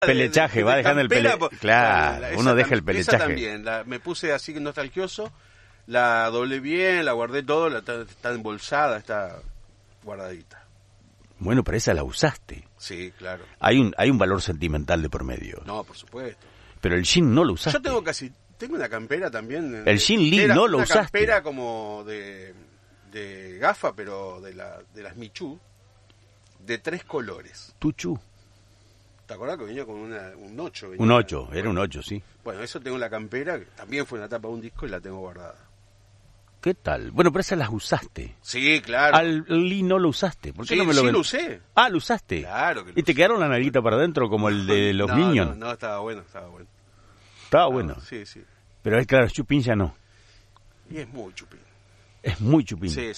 Pelechaje, va dejando el campera, Claro, uno deja el pelechaje. Esa también, me puse así nostalgioso, la doblé bien, la guardé todo, está embolsada, está guardadita. Bueno, pero esa la usaste. Sí, claro. Hay un valor sentimental de por medio. No, por supuesto. Pero el jean no lo usaste. Yo tengo una campera también. El jean Lee no lo usaste. Una campera como de gafa, pero de las Michu, de 3 colores. Tuchu. ¿Te acordás que venía con un 8? Un 8, era un 8, sí. Bueno, eso tengo en la campera, que también fue una tapa de un disco y la tengo guardada. ¿Qué tal? Bueno, pero esas las usaste. Sí, claro. Al Lee no lo usaste. ¿Por qué no me lo lo usé. Ah, lo usaste. Claro que lo ¿Y te quedaron la narita para adentro como el de los Minions? No, estaba bueno. Estaba bueno. Sí. Pero es claro, chupín ya no. Y es muy chupín. Es muy chupín. Sí.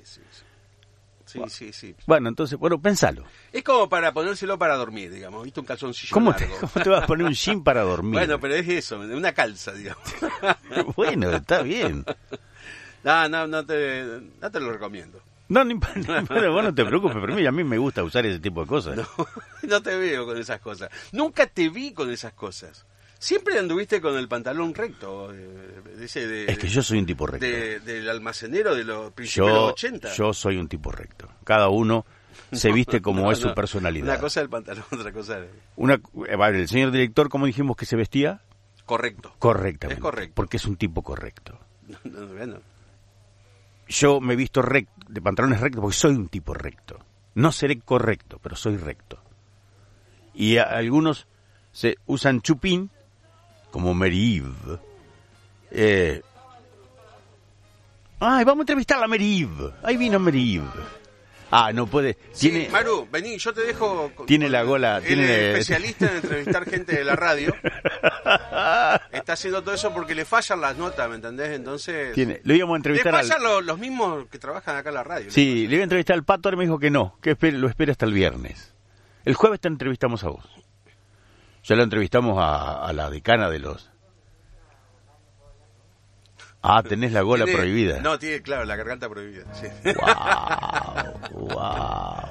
Bueno, entonces, pensalo. Es como para ponérselo para dormir, digamos. ¿Viste? Un calzoncillo ¿Cómo largo. te vas a poner un jean para dormir? Bueno, pero es eso, una calza, digamos. Bueno, está bien. No te lo recomiendo. No importa, vos no te preocupes, pero a mí me gusta usar ese tipo de cosas. No te veo con esas cosas. Nunca te vi con esas cosas. Siempre anduviste con el pantalón recto. Es que yo soy un tipo recto. Del almacenero de los principios de los 80. Yo soy un tipo recto. Cada uno se viste como es su personalidad. Una cosa es el pantalón, otra cosa es... El señor director, ¿cómo dijimos que se vestía? Correcto. Correctamente. Es correcto. Porque es un tipo correcto. Bueno. Yo me visto de pantalones rectos porque soy un tipo recto. No seré correcto, pero soy recto. Y algunos se usan chupín, como Meriv. Vamos a entrevistar a la Meriv. Ahí vino Meriv. No puede. Sí, Maru, vení, yo te dejo. Tiene la gola. Tiene especialista en entrevistar gente de la radio. Está haciendo todo eso porque le fallan las notas, ¿me entendés? Entonces. Lo íbamos a entrevistar. Le fallan los mismos que trabajan acá en la radio. Sí, le iba a entrevistar al Pato, ahora me dijo que no, que lo espere hasta el viernes. El jueves te entrevistamos a vos. Ya lo entrevistamos a la decana de los. Tenés la gola prohibida. No, tiene, claro, la garganta prohibida. Sí. Wow.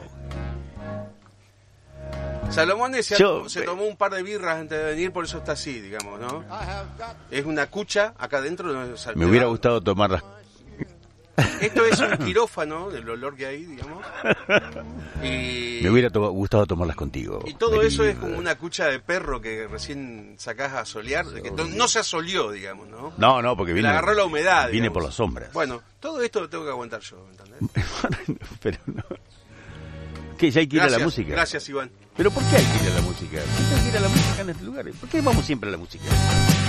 Salomón se tomó un par de birras antes de venir, por eso está así, digamos, ¿no? Es una cucha acá adentro. Me hubiera gustado tomarlas. Esto es un quirófano del olor que hay, digamos. Me hubiera gustado tomarlas contigo. Y todo eso es como una cucha de perro que recién sacás a solear, que no se asoleó, digamos, ¿no? No, porque viene. Le agarró la humedad. Viene digamos. por las sombras. Bueno, todo esto lo tengo que aguantar yo, ¿entendés? Pero no. ¿Qué? ¿Ya hay que ir a la música? Gracias, Iván. ¿Pero por qué hay que ir a la música? ¿Por qué hay que ir a la música en este lugar? ¿Por qué vamos siempre a la música?